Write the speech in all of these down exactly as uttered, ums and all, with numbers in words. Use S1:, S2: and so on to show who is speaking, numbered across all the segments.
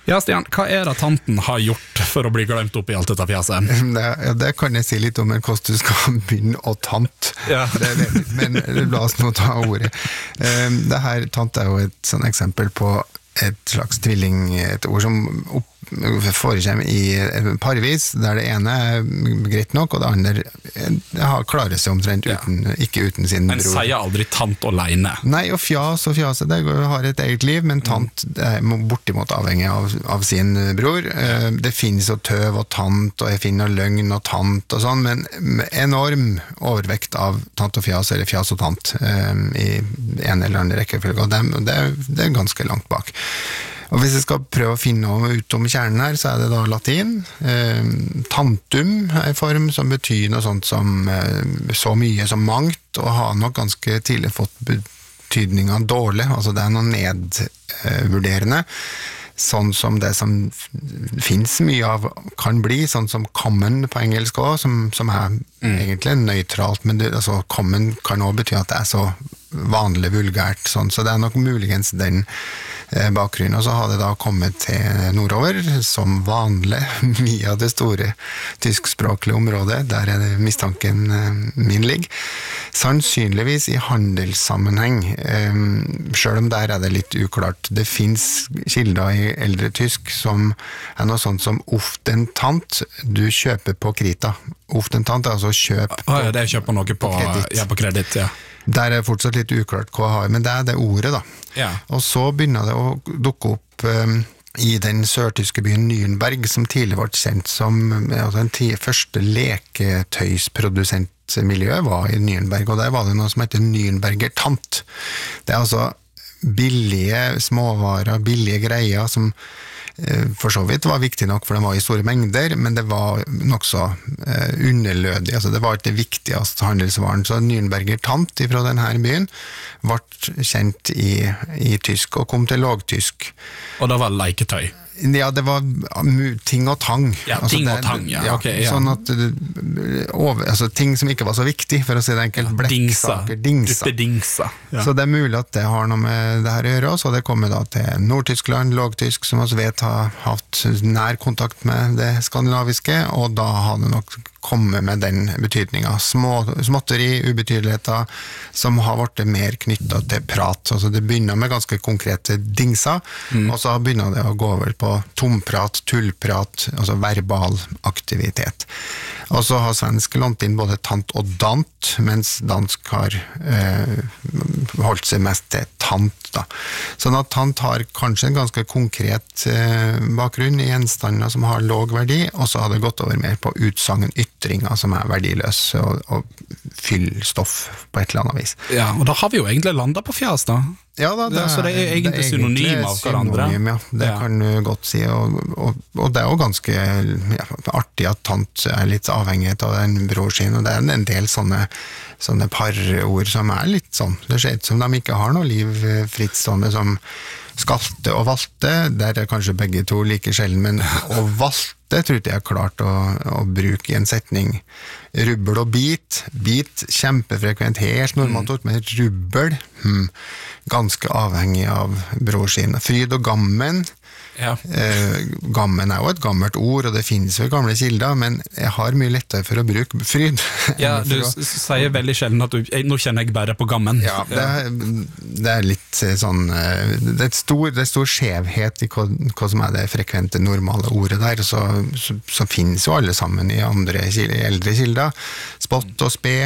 S1: Ja, Stian, hva er det tanten har gjort for å bli glemt opp i alt dette fjaset?
S2: Det, ja, det kan jeg si litt om, men hvordan du skal begynne å tant.
S1: Ja.
S2: Det, det, men la oss nå ta ordet. Um, det her, tant er jo et sånn eksempel på et slags tvilling, et ord som opp, forekommer i parvis, der det ene er greit nok, og det andre har klaret seg omtrent uten, ja. Ikke uten sin
S1: men
S2: bror.
S1: Men sier aldri tant alene.
S2: Nei, og fjas og fjaset, det har et eget liv, men tant er bortimot avhengig av, av sin bror. Ja. Det finnes jo tøv og tant, og jeg finner løgn og tant og sånn, men enorm overvekt av tant og fjas, eller fjas og tant, um, i en eller annen rekkefølge, og det, det, det er ganske langt bak. Og hvis jeg skal prøve å finne noe ut om kjernen her, så er det da latin. Eh, tantum er en form som betyr noe sånt som eh, så mye som mangt, og har nok ganske tidlig fått betydningen dårlig, altså det er noe nedvurderende. Sånn som det som finnes mye av kan bli, sånn som common på engelsk også, som, som er mm. egentlig nøytralt, men det, altså, common kan også bety at det er så vanlig vulgært, sånn, så det er nok muligens den eh, bakgrunnen, og så har det da kommet til nordover, som vanlig, mye av det store tyskspråklige området, der er det mistanken eh, min ligger, sannsynligvis i handelssammenheng, eh, selv om der er det litt uklart. Det finnes kilder i eldre tysk som er noe sånt som oftentant, du kjøper på krita. Oftentant er altså kjøp på,
S1: ah, ja, det er kjøper noe på, på kreditt. Ja, på kreditt, ja.
S2: Der er fortsatt litt uklart hva jeg har, men det er det ordet da.
S1: Ja. Og
S2: så begynner det å dukke opp um, i den sørtyske byen Nürnberg, som tidligere var kjent som altså, den ti, første leketøysprodusentmiljøet var i Nürnberg, og der var det noe som heter Nürnberger tant. Det er altså billige småvarer, billige greier som for så vidt var viktig nok, for de var i store mengder, men det var nok så eh, underlødig, altså det var ikke det viktigste handelsvaren, så Nürnberger tant fra denne byen ble kjent i, i tysk, og kom til lågtysk.
S1: Og det var leketøy?
S2: Ja, det var ting og tang.
S1: Ja,
S2: altså
S1: ting
S2: det,
S1: og tang, ja.
S2: ja,
S1: Okay, ja.
S2: Sånn at, over, altså ting som ikke var så viktig, for å si det enkelt, ja, blekksaker, dingsa.
S1: dingsa. Ja.
S2: Så det er mulig at det har noe med det her å gjøre, og så det kommer da til Nord-Tyskland, lågtysk, som vi vet har hatt nær kontakt med det skandinaviske, og da har det nok kommet med den betydningen. Små, småtteri, ubetydeligheter, som har vært mer knyttet til prat. Altså det begynner med ganske konkrete dingser, mm. og så begynner det å gå over på tomprat, tullprat, altså verbal aktivitet. Og så har svensk lånt inn både tant og dant, mens dansk har eh, holdt seg mest til tant. Da. Sånn at tant har kanskje en ganske konkret eh, bakgrunn i gjenstander som har låg verdi, og så har det gått over mer på utsangen ytringer som er verdiløse og, og fyllstoff på et eller annet vis.
S1: Ja, og da har vi jo egentlig landet på fjas da.
S2: Ja da, det,
S1: det, så det er egentlig det er synonym av hverandre.
S2: Synonym, ja. Det ja. Kan du godt si, og, og, og det er jo ganske ja, artig at tant er litt avhengig av den bror sin, og det er en del sånne, sånne parord som er litt sånn. Det ser ut som de ikke har noe liv frittstående, som skalte og valte, der er kanskje begge to like sjelden, men å valte tror jeg er klart å, å bruke i en setning. Rubbel og bit, bit kjempefrekvent, helt normalt ord, men rubbel, hmm, ganske avhengig av bror sin. Fryd og gammen, ja. eh, gammen er jo et gammelt ord, og det finnes jo gamle kilder, men jeg har mye lettere for å bruke fryd.
S1: Ja, du å... sier veldig sjelden at du, nå kjenner jeg bare på gammen.
S2: Ja, det er, det er litt sånn, det er, stor, det er stor skjevhet i hva, hva som er det frekvente normale ordet der, så, så, så finnes jo alle sammen i andre kilder, eldre kilder, spott og spe,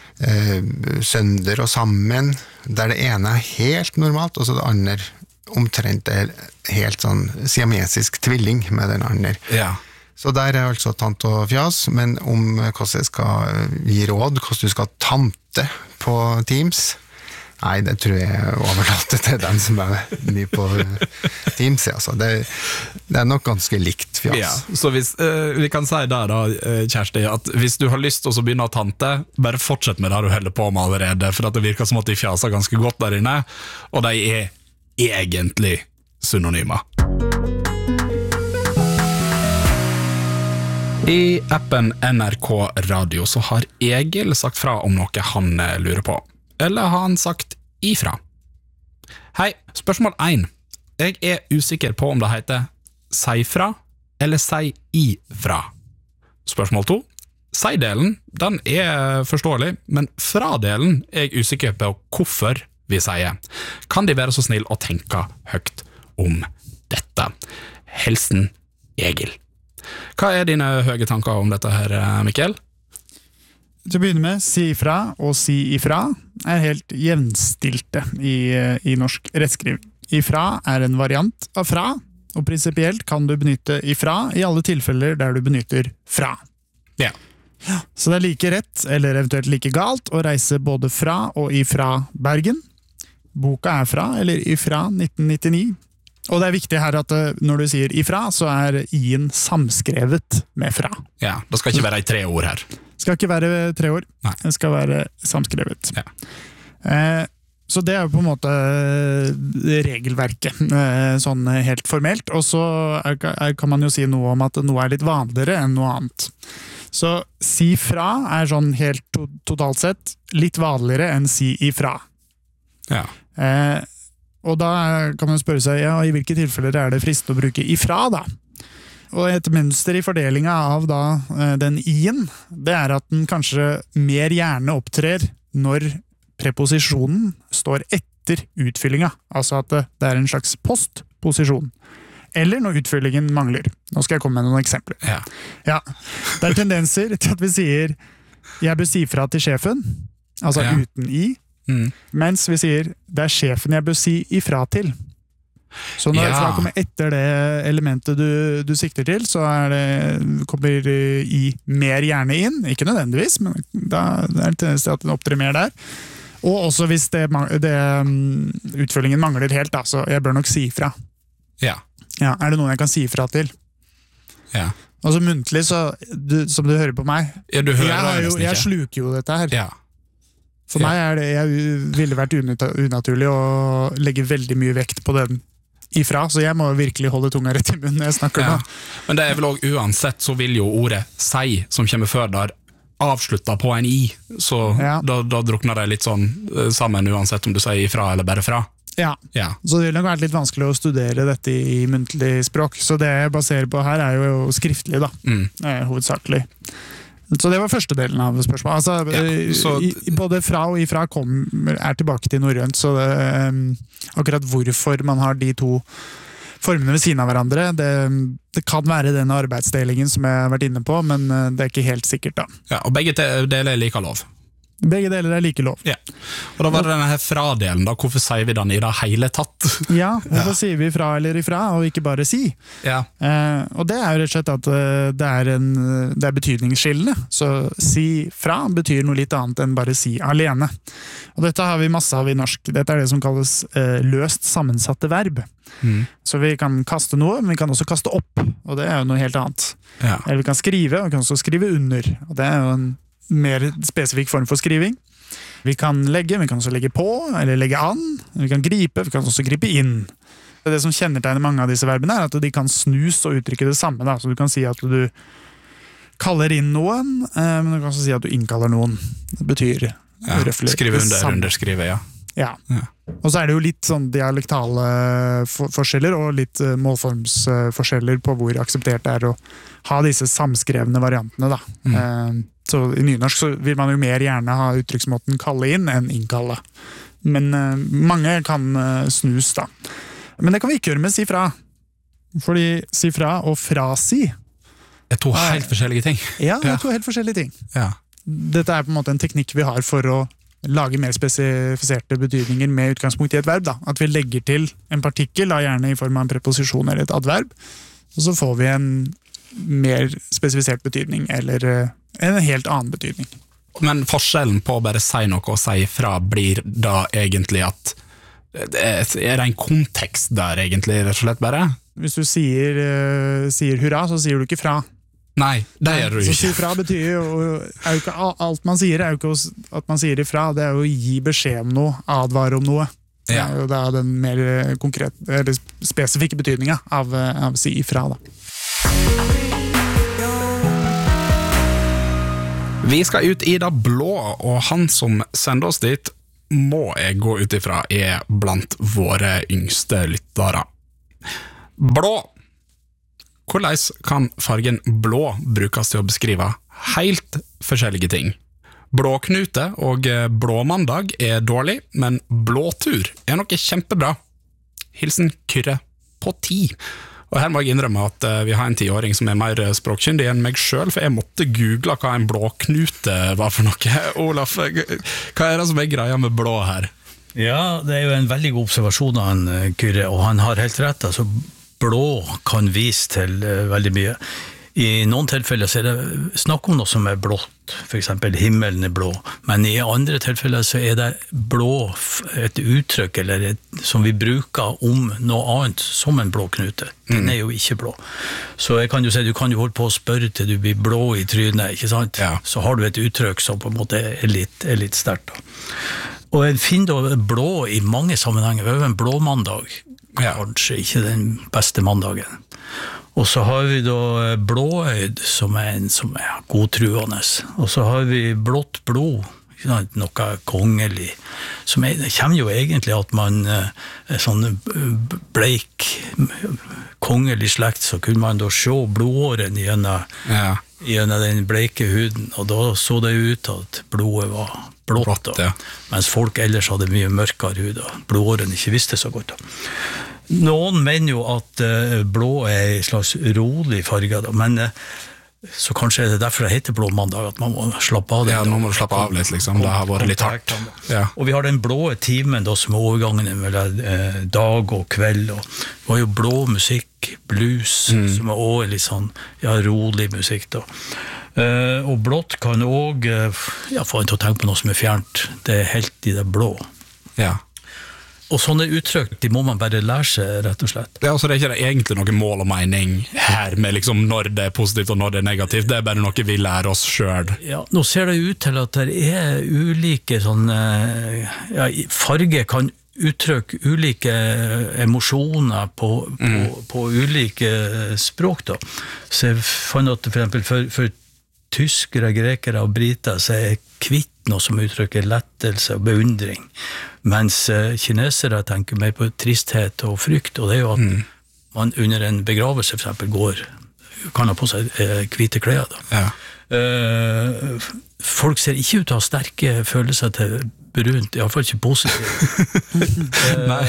S2: eh, sønder og sammen, der det ene er helt normalt, og så det andre omtrent er helt sånn siamesisk tvilling med den andre.
S1: Ja.
S2: Så der er altså tant og fjas, men om hvordan jeg skal gi råd, hvordan du skal tante på Teams, nei, det tror jeg overlater til den som er mye på Teams. Altså. Det, det er nok ganske likt fjas.
S1: Ja, så hvis, uh, vi kan si der da, Kjersti, at hvis du har lyst til å begynne å tante, bare fortsett med det du holder på med allerede, for at det virker som at de fjaser ganske godt der inne, og de er egentlig synonymer. I appen N R K Radio så har Egil sagt fra om noe han lurer på. Eller har han sagt ifra? Hei, spørsmål én. Jeg er usikker på om det heter si fra eller si ifra? Spørsmål to. Si-delen, den er forståelig, men fra-delen er jeg usikker på hvorfor vi sier. Kan de være så snill å tenke høyt om dette? Hilsen Egil. Hva er dine høye tanker om dette her, Mikkel?
S3: Til å begynne med, si ifra og si ifra er helt jevnstilte i, i norsk rettskriving. Ifra er en variant av fra, og prinsipielt kan du benytte ifra i alle tilfeller der du benytter fra.
S1: Ja.
S3: Så det er like rett, eller eventuelt like galt, å reise både fra og ifra Bergen. Boka er fra, eller ifra nitten nittini. Og det er viktig her at når du sier ifra, så er i-en samskrevet med fra.
S1: Ja, det skal ikke være i tre ord her.
S3: Det skal ikke være tre år,
S1: Nei.
S3: Det skal være samskrevet.
S1: Ja.
S3: Eh, så det er jo på en måte regelverket, eh, sånn helt formelt. Og så er, er, kan man jo si noe om at noe er litt vanligere enn noe annet. Så si fra er sånn helt to totalt sett litt vanligere enn si ifra.
S1: Ja.
S3: Eh, og da kan man spørre seg, ja, i hvilke tilfeller er det fristende å bruke ifra da? Og et mønster i fordelinga av da, eh, den i-en, det er at den kanskje mer gjerne opptrer når preposisjonen står etter utfyllinga. Altså at det, det er en slags postposisjon. Eller når utfyllingen mangler. Nå skal jeg komme med noen eksempler.
S1: Ja.
S3: Ja, det er tendenser til at vi sier jeg bør si fra til sjefen, altså
S1: Ja.
S3: uten i,
S1: Mm.
S3: mens vi sier det er sjefen jeg bør si ifra til. Så når
S1: Ja.
S3: fra kommer etter det elementet du, du sikter til, så er det, kommer i mer gjerne inn, ikke nødvendigvis, men da det er det tendens til at den opptrer mer der. Og også hvis det, det, utfyllingen mangler helt, da, så jeg bør nok si ifra.
S1: Ja.
S3: Ja, er det noen jeg kan si ifra til?
S1: Ja.
S3: Altså muntlig, så du, som du hører på meg,
S1: Ja, du hører
S3: jeg, har
S1: det
S3: jo,
S1: nesten
S3: jeg
S1: ikke.
S3: sluker jo dette her.
S1: Ja.
S3: For
S1: Ja.
S3: meg er det, jeg ville vært unata- unaturlig å legge veldig mye vekt på den ifra, så jeg må virkelig holde tunga rett i munnen når jeg snakker
S1: Ja.
S3: nå.
S1: Men det er vel også, uansett så vil jo ordet si, som kommer før der, avslutta på en i, så
S3: Ja.
S1: da, da drukner det litt sånn eh, sammen uansett om du sier ifra eller bare fra.
S3: Ja,
S1: Ja.
S3: så det vil nok være litt vanskelig å studere dette i muntlig språk, så det jeg baserer på her er jo skriftlig da,
S1: Mm.
S3: eh, hovedsakelig. Så det var første delen av spørsmålet. Altså,
S1: Ja,
S3: eh,
S1: så-
S3: i, både fra og ifra kom, er tilbake til norrønt, så det, eh, akkurat hvorfor man har de to formene ved siden av hverandre, det, det kan være denne arbeidsdelingen som jeg har vært inne på, men eh, det er ikke helt sikkert da.
S1: Ja, og begge te- deler er like lov.
S3: Begge deler er like lov.
S1: Ja. Og da var det denne her fra-delen, da. Hvorfor sier vi den i det hele tatt?
S3: Ja, hvorfor sier vi fra eller ifra, og ikke bare si?
S1: Ja.
S3: Eh, og det er jo rett og slett at eh, det er, en, det er betydningsskillende. Så si fra betyr noe litt annet enn bare si alene. Og dette har vi masse av i norsk. Dette er det som kalles eh, løst sammensatte verb.
S1: Mm.
S3: Så vi kan kaste noe, men vi kan også kaste opp, og det er jo noe helt annet.
S1: Ja.
S3: Eller vi kan skrive, og vi kan også skrive under, og det er jo en mer spesifikk form for skriving. Vi kan legge, vi kan også legge på, eller legge an. Vi kan gripe, vi kan også gripe inn. Det som kjennetegner mange av disse verbene er at de kan snus og uttrykke det samme. Da. Så du kan si at du kaller inn noen, eh, men du kan også si at du innkaller noen. Det betyr
S1: Ja.
S3: røffelig
S1: Skrive
S3: det
S1: under,
S3: samme.
S1: underskrive, ja.
S3: Ja.
S1: Ja.
S3: Og så er det jo litt sånn dialektale for forskjeller og litt eh, målformsforskjeller på hvor akseptert det er å ha disse samskrevne variantene. Da.
S1: Mm.
S3: Eh, så I nynorsk så vil man jo mer gjerne ha uttrykksmåten kalle inn enn innkalle. Men eh, mange kan eh, snus, da. Men det kan vi ikke gjøre med si fra. Fordi si fra og frasi,
S1: Det er to
S3: Nei.
S1: helt forskjellige ting.
S3: ja, det
S1: Ja.
S3: er to helt forskjellige ting.
S1: Ja.
S3: Dette er på en måte en teknikk vi har for å lage mer spesifiserte betydninger med utgangspunkt i et verb. Da. At vi legger til en partikkel, da, gjerne i form av en preposisjon eller et adverb, og så får vi en mer spesifisert betydning, eller eh, en helt annen betydning.
S1: Men forskjellen på å bare si noe og si fra blir da egentlig at det er er det en kontekst der egentlig, rett og slett bare?
S3: Hvis du sier, eh, sier hurra, så sier du ikke fra.
S1: Nei, det gjør du
S3: Så si
S1: ikke.
S3: fra betyr jo, er jo ikke alt man sier, er jo ikke å- at man sier ifra, det er jo å gi beskjed om noe, advare om noe. Det
S1: Ja.
S3: er jo da den mer eh, konkret, eller spesifikke betydninga av, eh, av si ifra, da.
S1: Vi skal ut i det blå, og han som sender oss dit, må jeg gå ut ifra er blant våre yngste lyttere. Blå. hvordan kan fargen blå brukes til å beskrive helt forskjellige ting? Blåknute og blåmandag er dårlig, men blåtur er noe kjempebra. Hilsen Kyrre på ti. Og her må jeg innrømme at vi har en tiåring som er mer språkkyndig enn meg selv, for jeg måtte google hva en blåknute var for noe. Olaf, hva er det som er greia med blå her?
S4: Ja, det er jo en veldig god observasjon av han, Kyrre, og han har helt rett. Altså, blå kan vise til uh, veldig mye. I noen tilfeller så er det snakk om noe som er blått, for eksempel himmelen er blå, men i andre tilfeller så er det blå et uttrykk eller et, som vi bruker om noe annet som en blå knute. Den er jo ikke blå. Så jeg kan jo si, du kan jo holde på å spørre til du blir blå i trynet, ikke sant?
S1: Ja.
S4: Så har du et uttrykk som på en måte er litt, er litt sterkt da. Og jeg finner da blå i mange sammenhenger. Vi har jo en blå mandag, kanskje ikke den beste mandagen. Og så har vi da blåøyd, som er en som er godtruende. Og så har vi blått blod, noe kongelig. Som er, det kommer jo egentlig at man er sånn bleik, kongelig slekt, så kunne man da se blodåren gjennom, ja. gjennom den bleike huden, og da så det ut at blodet var blått, blått ja. Mens folk ellers hadde mye mørkere hud, og blodåren ikke visste så godt da. Noen mener jo at uh, blå er en slags rolig farge, da, men uh, så kanskje er det derfor det heter blå mandag, at man må slappe av det.
S1: Ja, nå må du slappe av litt, liksom. Det har vært litt hardt. Ja.
S4: Og vi har den blå timen, da, som er overgangen mellom uh, dag og kveld, og vi har jo blå musikk, blues, mm. som er også litt sånn, ja, rolig musikk, da. Uh, og blått kan også uh, ja, få en til å tenke på noe som er fjernt. Det er helt i det blå.
S1: Ja.
S4: Og sånne uttrykk, de må man bare lære seg, rett og slett.
S1: Ja, altså det er ikke egentlig noe mål og mening her med liksom når det er positivt og når det er negativt. Det er bare noe vi lærer oss selv.
S4: Ja, nå ser det ut til at det er ulike sånne, ja, farge kan uttrykke ulike emosjoner på, på, mm. på ulike språk da. Så jeg fant at for eksempel for, for tyskere, grekere og briter så er kvitt noe som uttrykker lettelse og beundring, mens uh, kinesere tenker mer på tristhet og frykt, og det er jo at mm. man under en begravelse for eksempel går, kan ha på seg uh, hvite klær da. Ja. Uh, folk ser ikke ut til å ha sterke følelser til brunt, i hvert fall ikke positivt. Nei.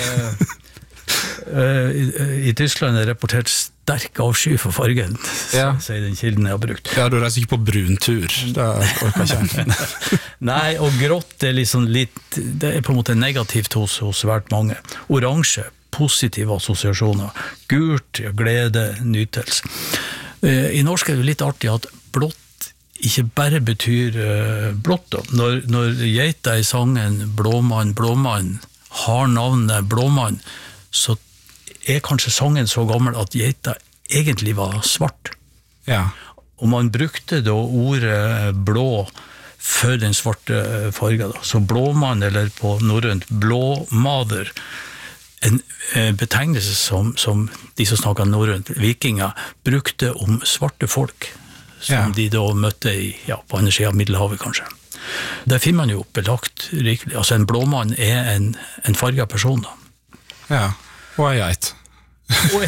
S4: Uh, i, I Tyskland er det rapportert sterk avsky for fargen, ja. Sier den kilden jeg har brukt.
S1: Ja, du reiser ikke på bruntur. Det orker ikke.
S4: Nei, og grått er liksom litt, det er på en måte negativt hos, hos svært mange. Oransje, positive assosiasjoner. Gult, glede, nytelse. Uh, I norsk er det litt artig at blått ikke bare betyr uh, blått. Da. Når, når geita I sangen Blåmann, Blåmann har navnet Blåmann, så er kanskje sangen så gammel at geita egentlig var svart.
S1: Ja.
S4: Og man brukte da ordet blå for den svarte fargen. Da. Så blåmann, eller på norrønt blåmader, en betegnelse som, som de som snakker norrønt, vikinger, brukte om svarte folk, som ja. De da møtte I, ja, på andre siden av Middelhavet kanskje. Der finner man jo belagt rikelig. Altså en blåmann er en, en farget person da.
S1: Ja, og jeg geit.
S4: Og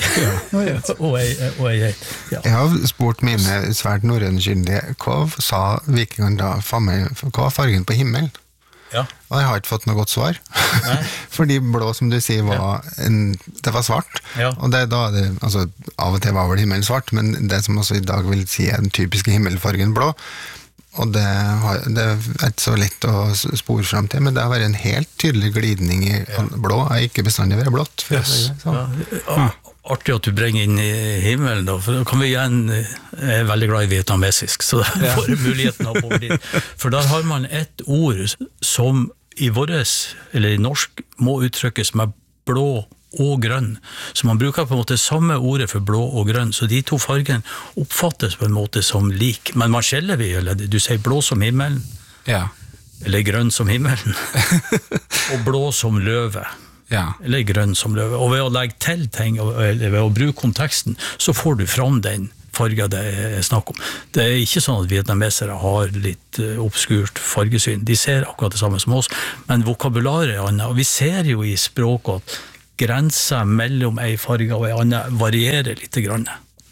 S4: jeg geit.
S2: Jeg har spurt mine svært norrønkyndige, hva sa vikingene da? Hva var fargen på himmelen?
S4: Ja.
S2: Og jeg har ikke fått noe godt svar. Fordi blå, som du sier, var, en, det var svart. Ja. Og det, da, det, altså, av og til var vel himmelen svart, men det som også I dag vil si er den typiske himmelfargen blå, og det, har, det er ikke så lett å spore frem til, men det har vært en helt tydelig glidning I ja. Blå, er ikke bestandig være blått.
S4: Yes. Ja. Artig at du bringer inn I himmelen da, for da kan vi igjen, jeg er veldig glad I vietnamesisk, så da ja. Får muligheten av over dit. For der har man et ord som I våres, eller I norsk, må uttrykkes med blå og grønn. Så man bruker på en måte samme ordet for blå og grønn, så de to fargene oppfattes på en måte som lik. Men man skjeller vi, eller du sier blå som himmelen,
S1: ja.
S4: Eller grønn som himmelen, og blå som løve. Ja. Eller grønn som løve. Og ved å legge til ting, eller ved å bruke konteksten, så får du fram den farger det er snakk om. Det er ikke sånn at vietnamesere har litt obskurt fargesyn. De ser akkurat det samme som oss, men vokabularet er annet. Og vi ser jo I språk at grenser mellom en farge og en annen varierer litt grann.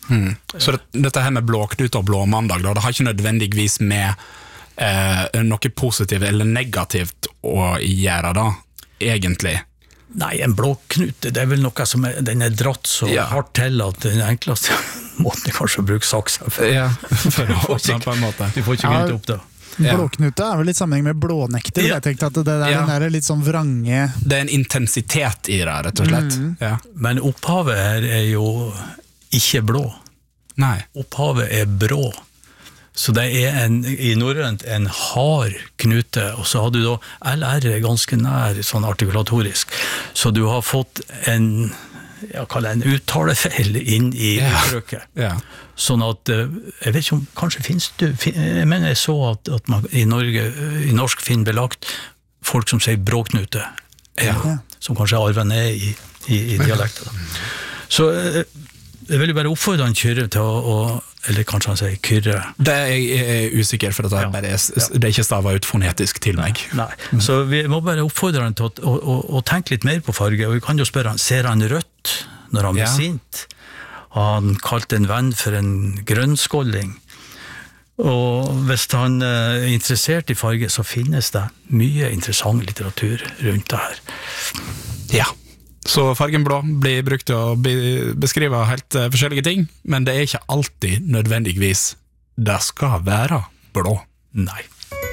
S1: Mm. Så det, dette her med blåknut og blåmandag, da, det har ikke nødvendigvis med eh, noe positivt eller negativt å gjøre da, egentlig.
S4: Nei, en blåknut, det er vel noe som er, den er dratt så ja. hardt til at den enkleste måten er kanskje å bruke saksa for,
S1: ja, for å
S4: få
S1: ikke, på en måte.
S4: Du får ikke gult opp da.
S3: Ja. Blåknute er vel litt sammenheng med blånekter. Ja. Jeg tenkte at det der, ja. den der er litt sånn vrange.
S1: Det er en intensitet i det, rett og slett. Mm. Ja.
S4: Men opphavet her er jo ikke blå.
S1: Nei.
S4: Opphavet er brå. Så det er en, i norrønt en hard knute, og så har du da L R ganske nær sånn artikulatorisk. Så du har fått en, jeg kaller det en uttalefeil inn i uttrykket.
S1: Ja. Ja.
S4: Sånn at, jeg vet ikke om, kanskje finnes du, jeg mener jeg så at, at man i Norge, i norsk finner belagt folk som sier bråknute, ja. som kanskje er arvet ned i, i, i dialekter. Så jeg vil jo bare oppfordre han Kyrre til å, å eller kanskje han sier Kyrre.
S1: Det er jeg usikker, for det er, bare, det er ikke stavet ut fonetisk til meg.
S4: Nei, mm. Så vi må bare oppfordre han til å, å, å, å tenke litt mer på farge, og vi kan jo spørre han, ser han rødt når han blir ja. sint? Han kalte en venn for en grønnskåling. Og hvis han er interessert i farge, så finnes det mye interessant litteratur rundt det her.
S1: Ja. Så fargen blå blir brukt til å beskrive helt forskjellige ting, men det er ikke alltid nødvendigvis det skal være blå.
S4: Nei.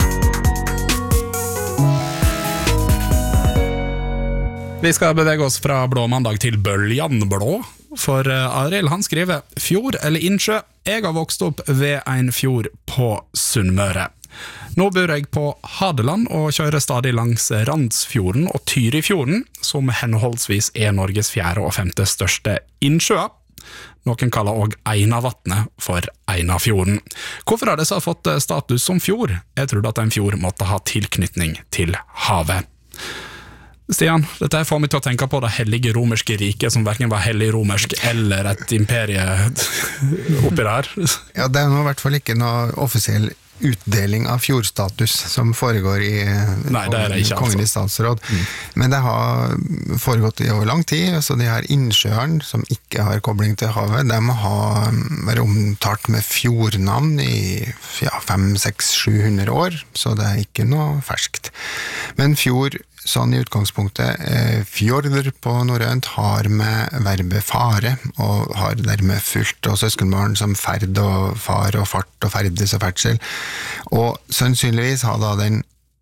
S1: Vi skal bevege oss fra blå mandag til bøljan blå, for Arild han skriver fjord eller innsjø. Jeg har vokst opp ved en fjord på Sunnmøre. Nå bor jeg på Hadeland og kjører stadig langs Randsfjorden og Tyrifjorden, som henholdsvis er Norges fjerde og femte største innsjøer. Noen kaller også Einavatnet for Einafjorden. Hvorfor har disse fått status som fjord? Jeg trodde at en fjord måtte ha tilknytning til havet. Stian, dette får meg til å tenke på det hellige romerske riket, som hverken var hellig romersk eller et imperie oppi der.
S2: Ja, det er nå i hvert fall ikke noe offisiell utdeling av fjordstatus som foregår i
S1: Nei, det er det ikke,
S2: Kongen i statsråd. Mm. Men det har foregått i over lang tid, så de her innsjøene som ikke har kobling til havet, de må ha vært omtalt med fjordnavn i ja, fem, seks, sju hundre år, så det er ikke noe ferskt. Men fjord, sånn i utgangspunktet, eh, fjorder på norrønt har med verbet fare, og har dermed fulgt og søskenbarn som ferd og far og fart og ferdes og ferdsel. Og sannsynligvis har da den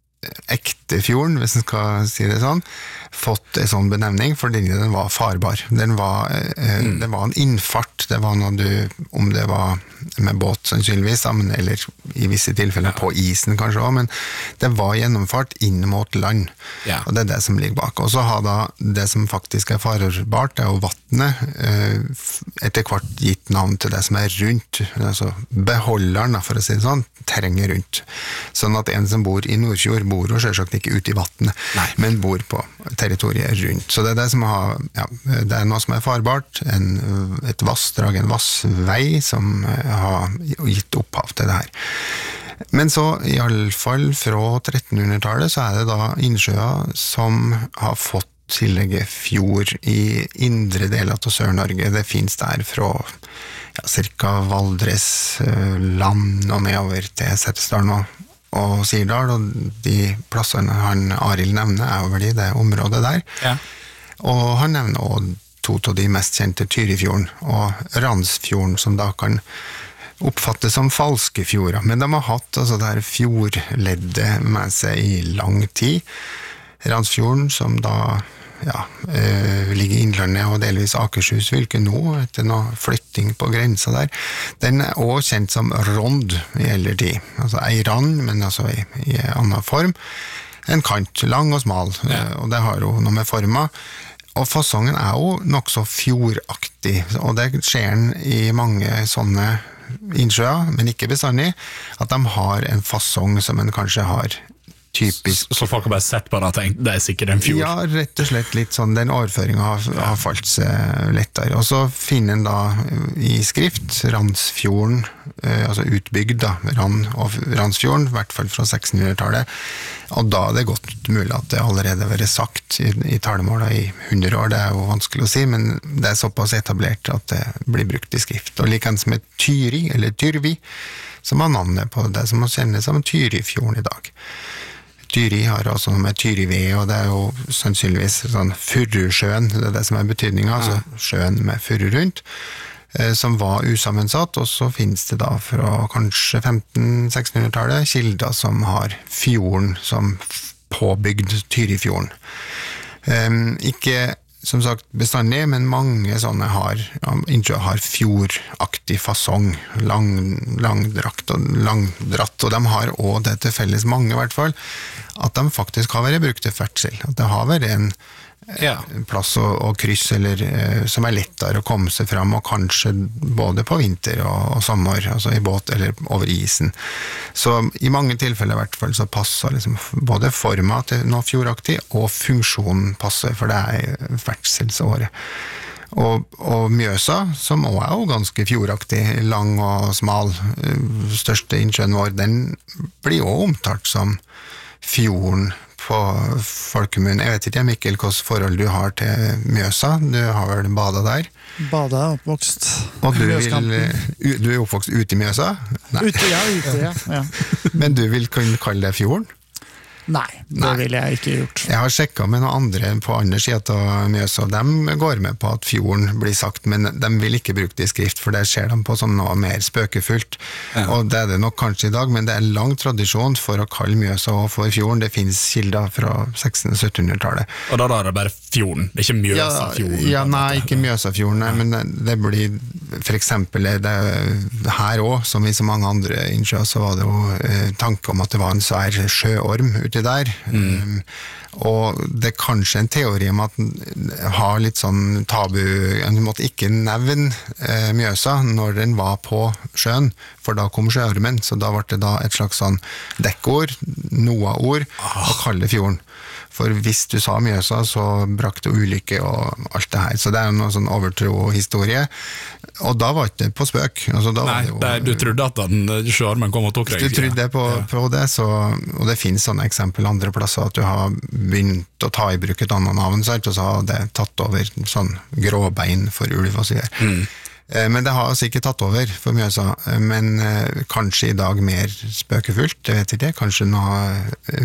S2: ekte fjorden, hvis en skal si det sånn, fått en sånn benevning fordi den var farbar. Den var, eh, mm. det var en innfart, det var noe du, om det var med båt sannsynligvis, eller i visse tilfeller ja. på isen kanskje også, men det var gjennomfart inn mot land, ja. og det er det som ligger bak. Og så har da det som faktisk er farbart, det er jo vattnet, eh, etter hvert gitt navn til det som er rundt, altså beholderen, for å si det sånn, terrenget rundt. Sånn at en som bor i Nordfjord bor jo selvsagt ikke ute i vattnet, Nei. men bor på territoriet rundt. Så det er det som har, ja, det er noe som er farbart, en, et vassdrag, en vassvei som har gitt opphav til det her. Men så, i alle fall fra trettenhundretallet, så er det da innsjøer som har fått tillegget fjord i indre deler av Sør-Norge. Det finnes der fra ja, cirka Valdres land og nedover til Setesdalen og, og Sirdal, og de plassene han Arild nevner er over i det området der. Ja. Og han nevner også to av de mest kjente Tyrifjorden og Randsfjorden, som da kan oppfattes som falske fjorder. Men de har hatt altså, det her fjordleddet med seg i lang tid. Randsfjorden, som da ja, eh, ligger i Innlandet og delvis Akershus fylke nå, etter noe flytting på grensa der, den er også kjent som rond i eldre tid. Altså ei rand, men altså i, i annen form. En kant, lang og smal, ja. og det har jo noe med forma. Og fasongen er jo nok så fjordaktig, og det skjer den i mange sånne innsjøer, men ikke bestandig, at de har en fasong som en kanskje har typisk.
S1: Så folk har bare sett på det og tenkt, det er sikkert en fjord?
S2: Ja, rett og slett litt sånn, den overføringen har, har falt seg lettere. Og så finner en da i skrift Randsfjorden, altså utbygd da, Rand og Randsfjorden, i hvert fall fra sekstenhundretallet, Og da er det godt mulig at det allerede har vært sagt i, i talemålet i hundre år, det er jo vanskelig å si, men det er såpass etablert at det blir brukt i skrift. Og likens med Tyri, eller Tyrvi, som var navnet på det som man kjenner som Tyrifjorden i dag. Tyri har også noe med Tyrive, og det er jo sannsynligvis sånn Furusjøen, det er det som er betydningen, ja. Altså sjøen med furru rundt, som var usammensatt, og så finnes det da fra kanskje femten-sekstenhundretallet kilder som har fjorden som påbygd Tyrifjorden. Um, ikke som sagt bestandig, men mange sånne har, ja, har fjordaktig fasong, lang, langdrakt og langdratt, og de har også det til felles, mange i hvert fall, at de faktisk har vært brukt til ferdsel, at det har vært en ja. plass og, og kryss eller, eh, som er lettere å komme seg fram, og kanskje både på vinter og, og sommer, altså i båt eller over isen. Så i mange tilfeller i hvert fall så passer liksom både forma til noe fjordaktig og funksjonen passer, for det er ferdselsåret. Og, og Mjøsa, som også er jo ganske fjordaktig, lang og smal, største innsjøen vår, den blir jo omtalt som fjorden på folkemunn. Jeg vet ikke, Mikkel, hvilket forhold du har til Mjøsa. Du har vel badet der?
S3: Badet er oppvokst.
S2: Og du, vil, du er oppvokst ute i Mjøsa?
S3: Nei. Ute, ja, ute, ja. ja.
S2: Men du vil kunne kalle det fjorden?
S3: Nei, det Nei. vil jeg ikke gjort.
S2: Jeg har sjekket med noen andre på andre siden av Mjøsa, og de går med på at fjorden blir sagt, men de vil ikke bruke det i skrift, for det ser de på som noe mer spøkefullt. Ja. Og det er det nok kanskje i dag, men det er lang tradisjon for å kalle Mjøsa og for fjorden. Det finnes kilder fra seksten-syttenhundretallet.
S1: Og da, da er det bare fjorden, det er ikke Mjøsafjorden?
S2: Ja, ja, nei, ikke Mjøsafjorden, nei, men det, det blir, for eksempel, det, her også, som i så mange andre innsjøer, så var det jo eh, tanke om at det var en svær sjøorm ute der, mm. um, og det er kanskje en teori om at den har litt sånn tabu, du måtte ikke nevne uh, Mjøsa når den var på sjøen, for da kom sjøormen, så da ble det da et slags sånn dekkord, Noah-ord, oh. å kalle fjorden. For hvis du sa Mjøsa, så brakte ulykke og alt det her. Så det er jo noe sånn overtro-historie. Og da var det ikke på spøk. Altså, da
S1: Nei,
S2: var det jo,
S1: det er, du trodde at den sjøormen kom og tok deg?
S2: Hvis du trodde på, ja. på det, så, og det finnes sånne eksempel andre plasser, at du har begynt å ta i bruk et annet navn, og så har det tatt over sånn gråbein for ulv og så videre. Mm. Men det har altså ikke tatt over for Mjøsa, men kanskje i dag mer spøkefullt, jeg vet ikke, kanskje noe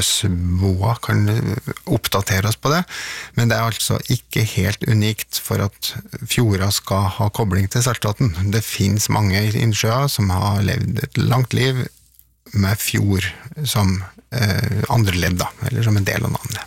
S2: Mjøsboa kan oppdatere oss på det, men det er altså ikke helt unikt for at fjorda skal ha kobling til Saltvatn. Det finnes mange innsjøer som har levd et langt liv med fjord som eh, andre ledd, da, eller som en del av navnet.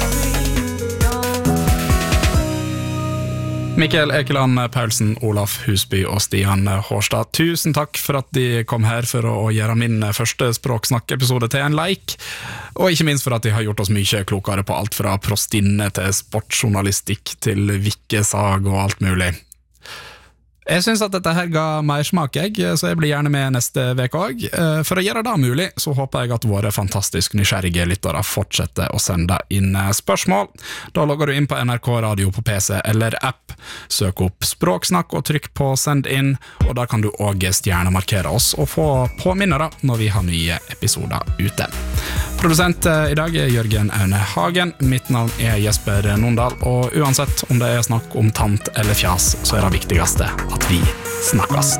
S1: Mikkel Ekeland Paulsen, Olaf Husby og Stian Hårstad, tusen takk for at de kom her for å gjøre min første språksnakk-episode til en leik, og ikke minst for at de har gjort oss mye klokere på alt fra prostinne til sportsjournalistikk til vikkesag og alt mulig. Jeg synes at dette her ga mer smak, jeg, så jeg blir gjerne med neste vek også. For å gjøre det mulig, så håper jeg at våre fantastisk nysgjerrige lyttere fortsetter å sende inn spørsmål. Da logger du inn på N R K Radio på P C eller app, søk opp Språksnakk og trykk på send inn, og da kan du også stjernemarkere oss og få påminnere når vi har nye episoder ute. Produsent i dag er Jørgen Aune Hagen, mitt navn er Jesper Nondal, og uansett om det er snakk om tant eller fjas, så er det viktigste at vi snakkes.